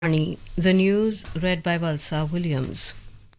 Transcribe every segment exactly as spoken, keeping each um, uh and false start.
The news read by Valsa Williams.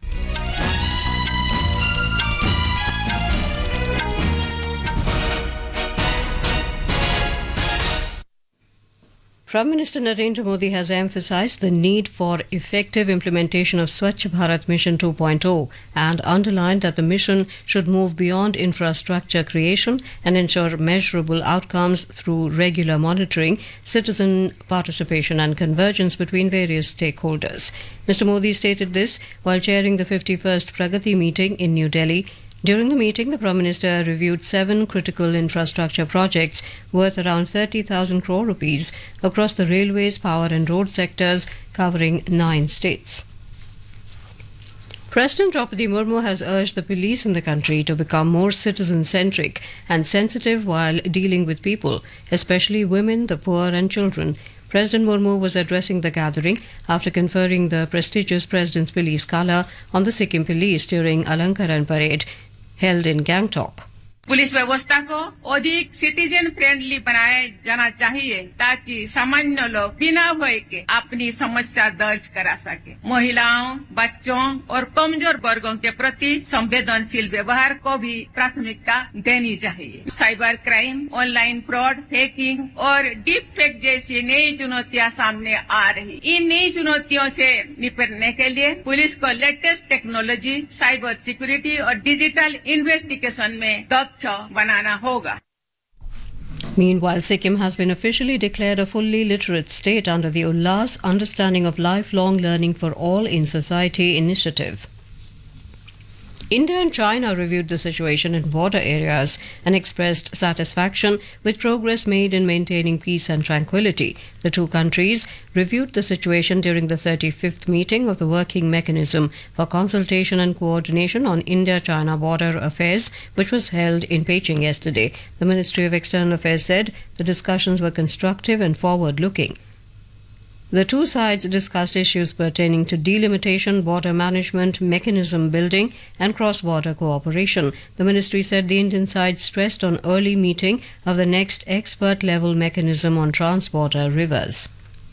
Prime Minister Narendra Modi has emphasized the need for effective implementation of Swachh Bharat Mission two point oh and underlined that the mission should move beyond infrastructure creation and ensure measurable outcomes through regular monitoring, citizen participation and convergence between various stakeholders. Mister Modi stated this while chairing the fifty-first Pragati meeting in New Delhi. During the meeting, the Prime Minister reviewed seven critical infrastructure projects worth around thirty thousand crore rupees across the railways, power and road sectors covering nine states. President Draupadi Murmu has urged the police in the country to become more citizen-centric and sensitive while dealing with people, especially women, the poor and children. President Murmu was addressing the gathering after conferring the prestigious President's Police Kala on the Sikkim Police during Alankaran Parade held in Gangtok. Police व्यवस्था को अधिक citizen friendly बनाया जाना चाहिए ताकि सामान्य लोग बिना भय के अपनी समस्या दर्ज करा सके। महिलाओं, बच्चों और कमजोर वर्गों के प्रति संवेदनशील व्यवहार को भी प्राथमिकता देनी चाहिए। Cyber crime, online fraud, hacking और डीप फेक जैसी नई चुनौतियां सामने आ रही। इन नई चुनौतियों से निपटने के लिए पुलिस को लेटेस्ट टेक्नोलॉजी, साइबर सिक्योरिटी और डिजिटल इन्वेस्टिगेशन में Meanwhile, Sikkim has been officially declared a fully literate state under the Ullas Understanding of Lifelong Learning for All in Society initiative. India and China reviewed the situation in border areas and expressed satisfaction with progress made in maintaining peace and tranquility. The two countries reviewed the situation during the thirty-fifth meeting of the Working Mechanism for Consultation and Coordination on India-China Border Affairs, which was held in Beijing yesterday. The Ministry of External Affairs said the discussions were constructive and forward-looking. The two sides discussed issues pertaining to delimitation, border management, mechanism building and cross-border cooperation. The ministry said the Indian side stressed on early meeting of the next expert-level mechanism on trans-border rivers.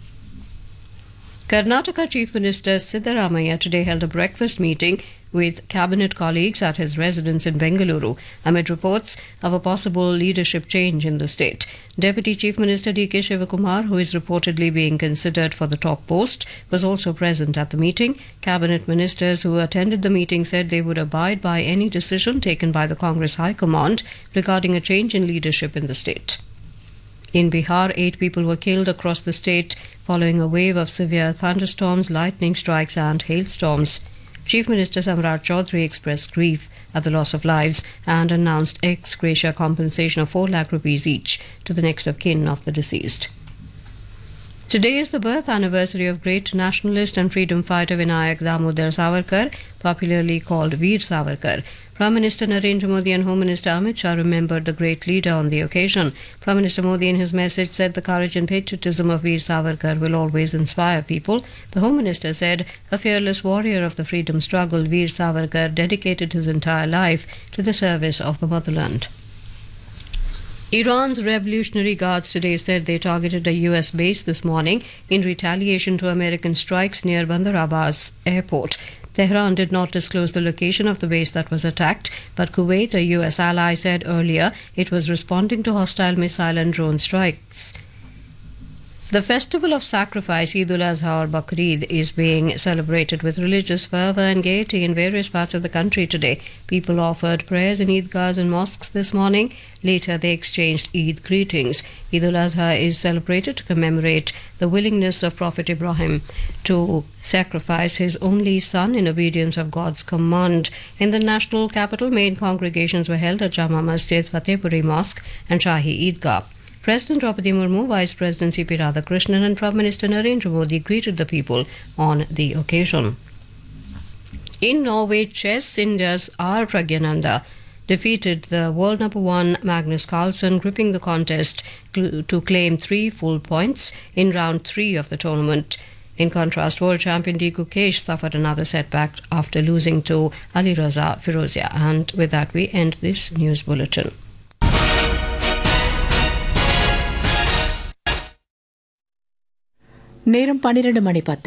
Karnataka Chief Minister Siddaramaiah today held a breakfast meeting with cabinet colleagues at his residence in Bengaluru amid reports of a possible leadership change in the state. Deputy Chief Minister D K Shivakumar, who is reportedly being considered for the top post, was also present at the meeting. Cabinet ministers who attended the meeting said they would abide by any decision taken by the Congress High Command regarding a change in leadership in the state. In Bihar, eight people were killed across the state following a wave of severe thunderstorms, lightning strikes and hailstorms. Chief Minister Samrat Chaudhary expressed grief at the loss of lives and announced ex gratia compensation of four lakh rupees each to the next of kin of the deceased. Today is the birth anniversary of great nationalist and freedom fighter Vinayak Damodar Savarkar, popularly called Veer Savarkar. Prime Minister Narendra Modi and Home Minister Amit Shah remembered the great leader on the occasion. Prime Minister Modi in his message said the courage and patriotism of Veer Savarkar will always inspire people. The Home Minister said a fearless warrior of the freedom struggle, Veer Savarkar dedicated his entire life to the service of the motherland. Iran's Revolutionary Guards today said they targeted a U S base this morning in retaliation to American strikes near Bandar Abbas airport. Tehran did not disclose the location of the base that was attacked, but Kuwait, a U S ally, said earlier it was responding to hostile missile and drone strikes. The festival of sacrifice, Eid ul-Azha or Bakrid, is being celebrated with religious fervour and gaiety in various parts of the country today. People offered prayers in Eidgahs and mosques this morning. Later, they exchanged Eid greetings. Eid ul-Azha is celebrated to commemorate the willingness of Prophet Ibrahim to sacrifice his only son in obedience of God's command. In the national capital, main congregations were held at Jama Masjid, Fatehpuri Mosque and Shahi Eidgah. President Draupadi Murmu, Vice President C P Radhakrishnan and Prime Minister Narendra Modi greeted the people on the occasion. In Norway, chess, India's R. Pragyananda defeated the world number one Magnus Carlsen, gripping the contest to claim three full points in round three of the tournament. In contrast, world champion D. Gukesh suffered another setback after losing to Ali Raza Firozia. And with that, we end this news bulletin. நேரம் பன்னிரண்டு மணி பத்து